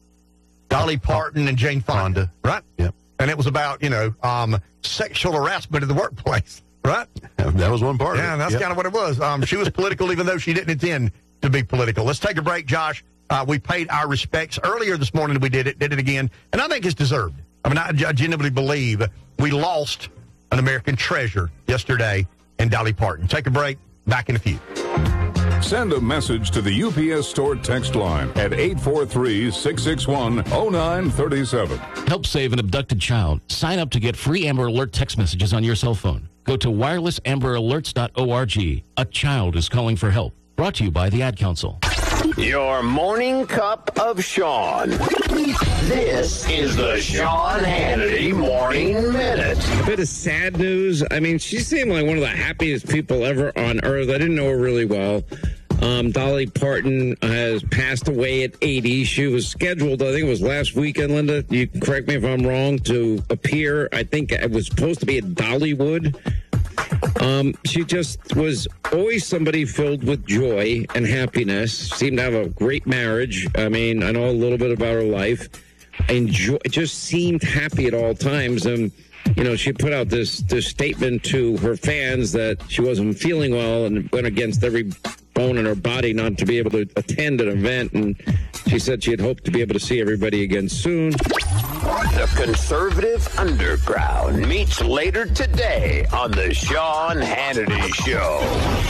Dolly Parton, and Jane Fonda. Fonda. Right? Yep. And it was about, you know, um, sexual harassment in the workplace. Right? That was one part Yeah, of it. that's Yep. kind of what it was. Um, she was political even though she didn't intend to be political. Let's take a break, Josh. Uh, we paid our respects earlier this morning. We did it, did it again, and I think it's deserved. I mean, I, I genuinely believe we lost an American treasure yesterday in Dolly Parton. Take a break. Back in a few. Send a message to the U P S Store text line at eight four three, six six one, zero nine three seven. Help save an abducted child. Sign up to get free Amber Alert text messages on your cell phone. Go to wireless amber alerts dot org. A child is calling for help. Brought to you by the Ad Council. Your morning cup of Sean. This is the Sean Hannity Morning Minute. A bit of sad news. I mean, she seemed like one of the happiest people ever on earth. I didn't know her really well. Um, Dolly Parton has passed away at eighty. She was scheduled, I think it was last weekend, Linda. You correct me if I'm wrong, to appear. I think it was supposed to be at Dollywood. Um, she just was always somebody filled with joy and happiness. Seemed to have a great marriage. I mean, I know a little bit about her life. Enjoy, just seemed happy at all times. And, you know, she put out this, this statement to her fans that she wasn't feeling well and went against every bone in her body not to be able to attend an event. And she said she had hoped to be able to see everybody again soon. The Conservative Underground meets later today on the Sean Hannity Show.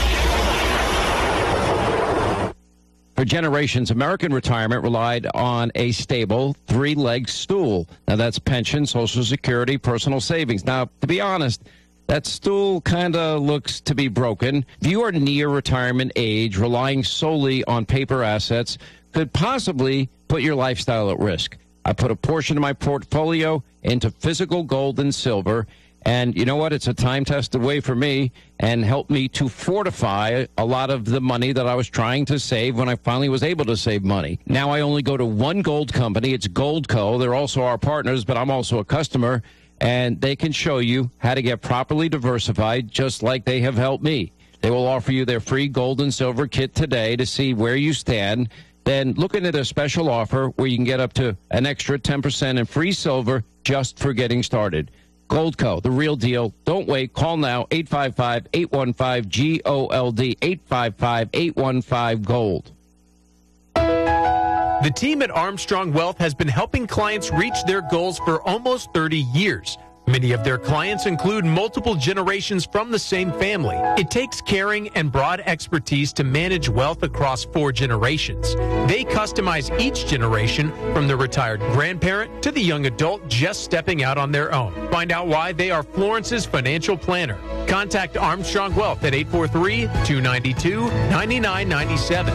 For generations, American retirement relied on a stable, three-legged stool. Now, that's pension, Social Security, personal savings. Now, to be honest, that stool kind of looks to be broken. If you are near retirement age, relying solely on paper assets could possibly put your lifestyle at risk. I put a portion of my portfolio into physical gold and silver, and you know what? It's a time-tested way for me and helped me to fortify a lot of the money that I was trying to save when I finally was able to save money. Now I only go to one gold company. It's Goldco. They're also our partners, but I'm also a customer, and they can show you how to get properly diversified just like they have helped me. They will offer you their free gold and silver kit today to see where you stand. Then look into their special offer where you can get up to an extra ten percent in free silver just for getting started. Goldco, the real deal. Don't wait. Call now, eight five five, eight one five, G O L D, eight five five, eight one five, GOLD. The team at Armstrong Wealth has been helping clients reach their goals for almost thirty years. Many of their clients include multiple generations from the same family. It takes caring and broad expertise to manage wealth across four generations. They customize each generation from the retired grandparent to the young adult just stepping out on their own. Find out why they are Florence's financial planner. Contact Armstrong Wealth at eight four three, two nine two, nine nine nine seven.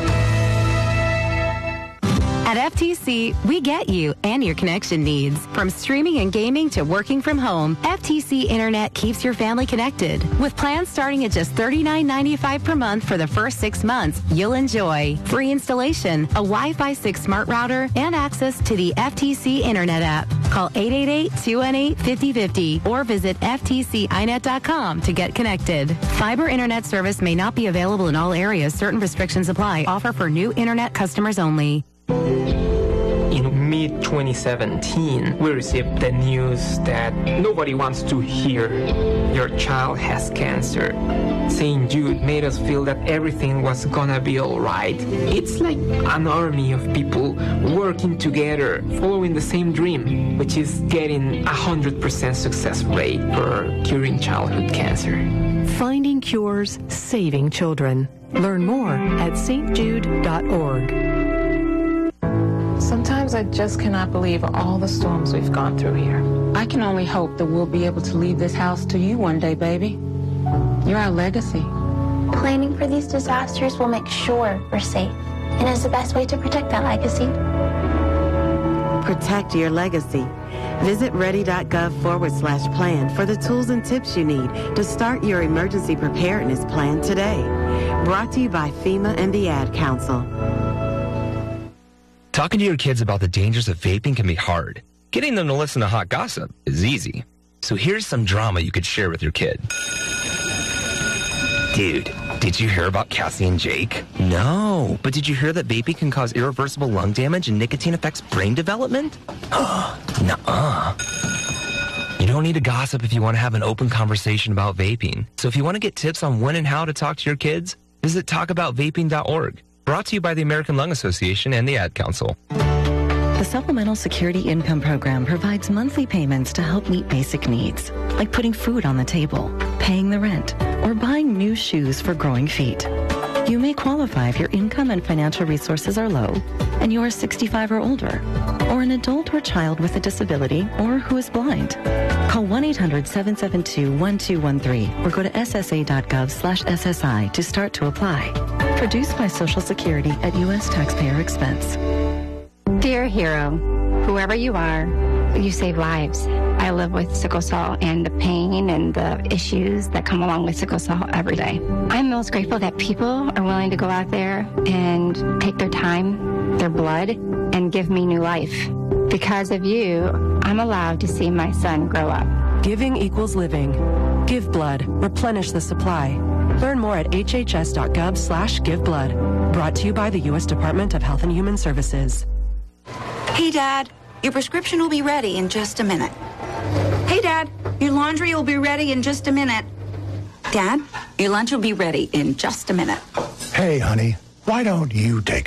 At F T C, we get you and your connection needs. From streaming and gaming to working from home, F T C Internet keeps your family connected. With plans starting at just thirty-nine ninety-five per month for the first six months, you'll enjoy free installation, a Wi-Fi six smart router, and access to the F T C Internet app. Call eight eight eight, two one eight, five zero five zero or visit F T C I net dot com to get connected. Fiber Internet service may not be available in all areas. Certain restrictions apply. Offer for new Internet customers only. In mid twenty seventeen, we received the news that nobody wants to hear your child has cancer. Saint Jude made us feel that everything was gonna be alright. It's like an army of people working together, following the same dream, which is getting a one hundred percent success rate for curing childhood cancer. Finding cures, saving children. Learn more at st jude dot org. Sometimes I just cannot believe all the storms we've gone through here. I can only hope that we'll be able to leave this house to you one day, baby. You're our legacy. Planning for these disasters will make sure we're safe and is the best way to protect that legacy. Protect your legacy. Visit ready.gov forward slash plan for the tools and tips you need to start your emergency preparedness plan today. Brought to you by FEMA and the Ad Council. Talking to your kids about the dangers of vaping can be hard. Getting them to listen to hot gossip is easy. So here's some drama you could share with your kid. Dude, did you hear about Cassie and Jake? No, but did you hear that vaping can cause irreversible lung damage and nicotine affects brain development? Nuh-uh. You know don't need to gossip if you want to have an open conversation about vaping. So if you want to get tips on when and how to talk to your kids, visit talk about vaping dot org. Brought to you by the American Lung Association and the Ad Council. The Supplemental Security Income Program provides monthly payments to help meet basic needs, like putting food on the table, paying the rent, or buying new shoes for growing feet. You may qualify if your income and financial resources are low and you are sixty-five or older, or an adult or child with a disability or who is blind. Call one eight hundred seven seven two one two one three or go to S S A dot gov slash S S I to start to apply. Produced by Social Security at U S taxpayer expense. Dear hero, whoever you are, you save lives. I live with sickle cell and the pain and the issues that come along with sickle cell every day. I'm most grateful that people are willing to go out there and take their time, their blood, and give me new life. Because of you, I'm allowed to see my son grow up. Giving equals living. Give blood. Replenish the supply. Learn more at H H S dot gov slash give blood. Brought to you by the U S Department of Health and Human Services. Hey, Dad, your prescription will be ready in just a minute. Hey, Dad, your laundry will be ready in just a minute. Dad, your lunch will be ready in just a minute. Hey, honey, why don't you take